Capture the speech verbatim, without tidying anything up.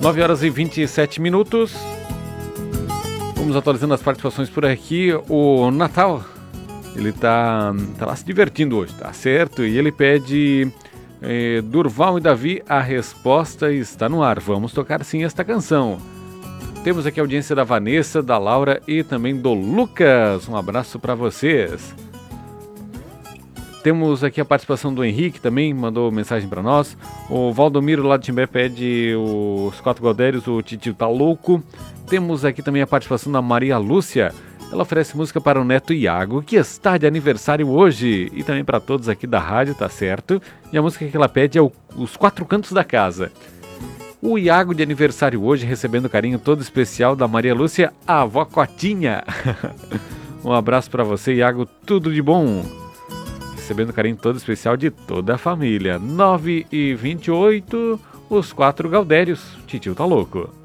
nove horas e vinte e sete minutos. Vamos atualizando as participações por aqui. O Natal, ele tá, tá lá se divertindo hoje, tá certo? E ele pede eh, Durval e Davi, a resposta está no ar. Vamos tocar sim esta canção. Temos aqui a audiência da Vanessa, da Laura e também do Lucas. Um abraço para vocês. Temos aqui a participação do Henrique também, mandou mensagem para nós. O Valdomiro lá de Timbé pede os quatro Galdérios, o Titio tá louco. Temos aqui também a participação da Maria Lúcia. Ela oferece música para o neto Iago, que está de aniversário hoje. E também para todos aqui da rádio, tá certo? E a música que ela pede é o, Os Quatro Cantos da Casa. O Iago de aniversário hoje, recebendo o carinho todo especial da Maria Lúcia, a avó Cotinha. Um abraço para você, Iago, tudo de bom. Recebendo o carinho todo especial de toda a família. nove e vinte e oito, os quatro Galdérios, Titio tá louco.